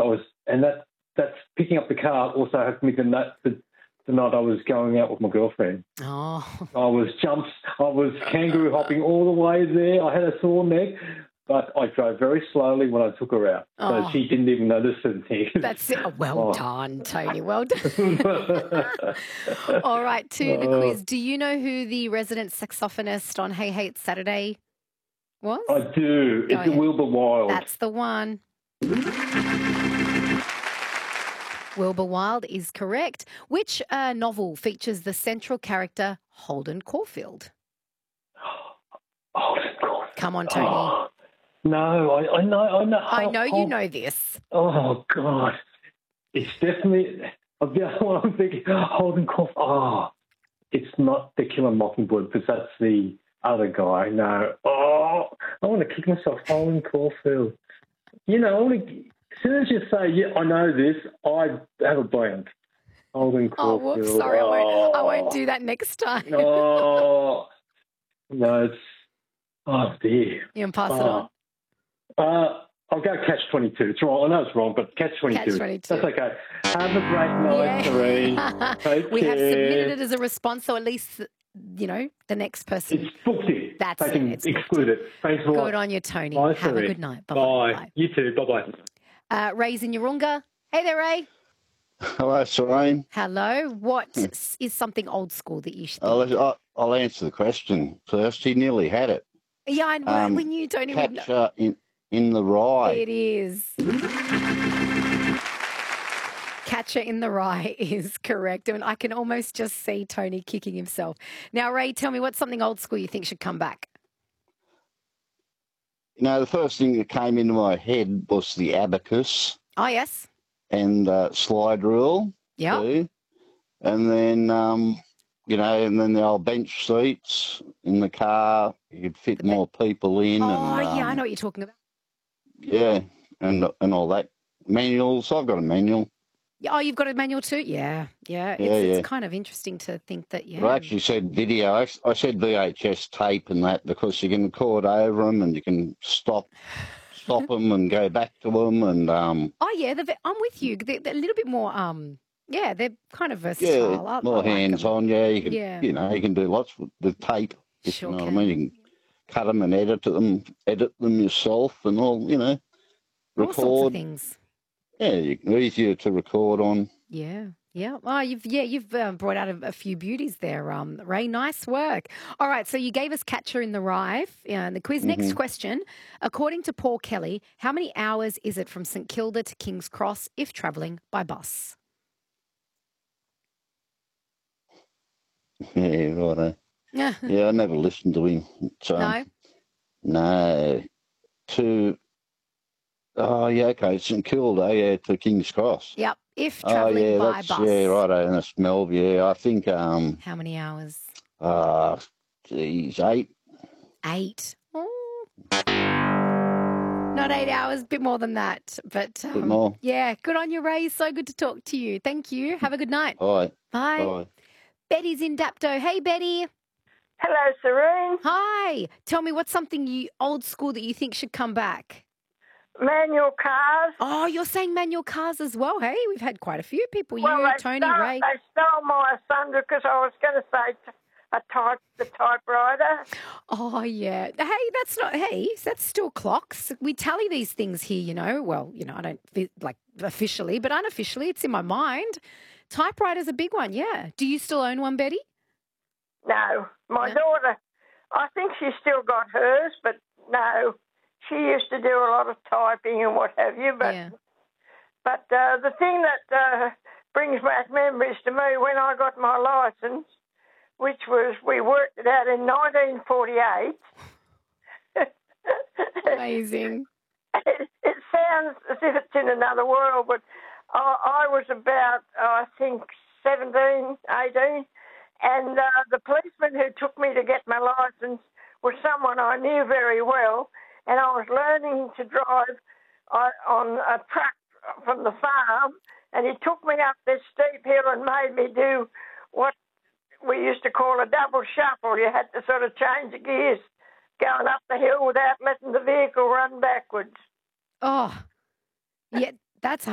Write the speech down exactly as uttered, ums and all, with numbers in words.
I was, and that that's picking up the car also had to make the night the, the night I was going out with my girlfriend. Oh. I was jumps, I was kangaroo hopping all the way there. I had a sore neck, but I drove very slowly when I took her out, so Oh. she didn't even notice anything. That's it. Oh, well Oh. done, Tony. Well done. All right, to the Oh. quiz. Do you know who the resident saxophonist on Hey Hey It's Saturday was? I do. Go It's ahead. Wilbur Wilde. That's the one. Wilbur Wilde is correct. Which uh, novel features the central character Holden Caulfield? Oh, God. Come on, Tony. Oh, no, I, I know, I know. I know you Hol- know this. Oh God, it's definitely. I'm just what I'm thinking. Holden Caulfield. Oh, it's not The Killer Mockingbird because that's the other guy. No. Oh, I want to kick myself. Holden Caulfield. You know, I want to, as soon as you say, yeah, I know this, I have a blank. Holden Oh, Caulfield. whoops, sorry, I won't, I won't Oh. do that next time. Oh, no, it's, oh dear. You can pass it Oh. on. Uh, I'll go catch twenty-two. It's wrong. I know it's wrong, but catch twenty-two. Catch twenty-two. That's okay. Have a great night, Serene. Yeah. Take We have care. submitted it as a response, so at least, you know, the next person. It's booked in. That's they it, can it's booked exclude in. it. Thanks a lot. Good on you, Tony. Bye, Have a Serene. good night. Bye. Bye-bye. Bye. You too. Bye-bye. Uh, Ray's in Yarunga. Hey there, Ray. Hello, Serene. Hello. What is something old school that you should I'll, think? I'll, I'll answer the question first. He nearly had it. Yeah, I know. Um, we knew Tony would know. Catcher in, in the Rye. It is. Catcher in the Rye is correct. And I can almost just see Tony kicking himself. Now, Ray, tell me what's something old school you think should come back? You know, the first thing that came into my head was the abacus Oh, yes. and uh, slide rule. Yeah. too. And then, um, you know, and then the old bench seats in the car. You could fit more people in. Oh, and, yeah, I um, know what you're talking about. Yeah, and and all that. Manuals. I've got a manual. Yeah, oh, you've got a manual too? Yeah, yeah. It's, Yeah, it's yeah. kind of interesting to think that, yeah. But I actually said video. I, I said V H S tape and that because you can record over them and you can stop stop them and go back to them and um Oh, yeah, the, I'm with you. They're, they're a little bit more, um, yeah, they're kind of yeah, versatile. I- I more like hands them. on. Yeah, you can Yeah. you know you can do lots with, with tape. If Sure you know can. what I mean. You can cut them and edit them, edit them yourself and all. You know, All sorts of record. things. Yeah, you can, easier to record on. Yeah, yeah. Oh, you've yeah, you've um, brought out a, a few beauties there, um, Ray. Nice work. All right, so you gave us Catcher in the Rye uh, in the quiz. Next Mhm. question: according to Paul Kelly, how many hours is it from St Kilda to King's Cross if travelling by bus? Yeah, right. Yeah. Yeah, I never listened to him. So, No. No. To, oh, yeah, okay, St Kilda, yeah, to King's Cross. Yep. If Oh, travelling yeah, by that's, bus. yeah, right, and that's Melv, yeah. I think, um, How many hours? uh, geez, eight. Eight. Oh. Not eight hours, bit more than that. But um, Bit more. yeah, good on you, Ray. So good to talk to you. Thank you. Have a good night. All right. Bye. Bye. Betty's in Dapto. Hey, Betty. Hello, Serene. Hi. Tell me what's something you old school that you think should come back? Manual cars. Oh, you're saying manual cars as well. Hey, we've had quite a few people. Well, you, they Tony, stole, Ray. They stole my thunder because I was going to say t- a type, the typewriter. Oh, yeah. Hey, that's not, hey, that's still clocks. We tally these things here, you know. Well, you know, I don't, fi- like, officially, but unofficially, it's in my mind. Typewriter's a big one, yeah. Do you still own one, Betty? No, my No? daughter, I think she's still got hers, but no. She used to do a lot of typing and what have you, but Yeah. but uh, the thing that uh, brings back memories to me when I got my licence, which was, we worked it out in nineteen forty-eight. Amazing. It, it sounds as if it's in another world, but I, I was about, I think, seventeen, eighteen, and uh, the policeman who took me to get my licence was someone I knew very well, and I was learning to drive uh, on a truck from the farm, and he took me up this steep hill and made me do what we used to call a double shuffle. You had to sort of change the gears going up the hill without letting the vehicle run backwards. Oh, yeah, that's